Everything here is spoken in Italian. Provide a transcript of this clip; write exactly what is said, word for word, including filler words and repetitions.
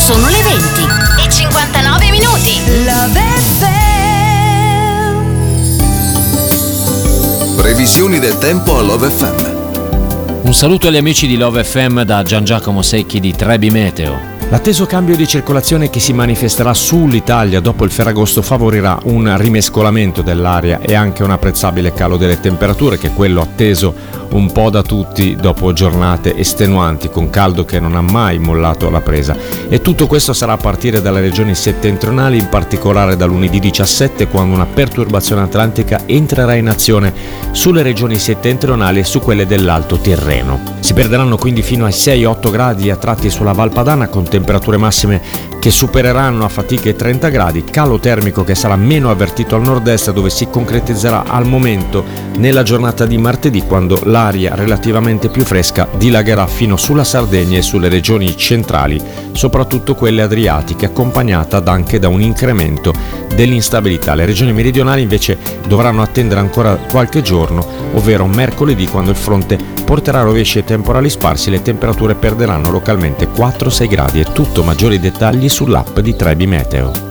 Sono le venti e cinquantanove minuti. Love F M. Previsioni del tempo a Love F M. Un saluto agli amici di Love F M da Gian Giacomo Secchi di Trebi Meteo. L'atteso cambio di circolazione che si manifesterà sull'Italia dopo il Ferragosto favorirà un rimescolamento dell'aria e anche un apprezzabile calo delle temperature, che è quello atteso un po' da tutti dopo giornate estenuanti, con caldo che non ha mai mollato la presa. E tutto questo sarà a partire dalle regioni settentrionali, in particolare da lunedì diciassette, quando una perturbazione atlantica entrerà in azione sulle regioni settentrionali e su quelle dell'Alto Tirreno. Si perderanno quindi fino ai sei otto gradi a tratti sulla Val Padana, con temperature massime che supereranno a fatica i trenta gradi, calo termico che sarà meno avvertito al nord-est, dove si concretizzerà al momento nella giornata di martedì, quando l'aria relativamente più fresca dilagherà fino sulla Sardegna e sulle regioni centrali, soprattutto quelle adriatiche, accompagnata anche da un incremento dell'instabilità. Le regioni meridionali invece dovranno attendere ancora qualche giorno, ovvero mercoledì, quando il fronte porterà rovesci e temporali sparsi. Le temperature perderanno localmente quattro sei gradi. È tutto, maggiori dettagli sull'app di Trebi Meteo.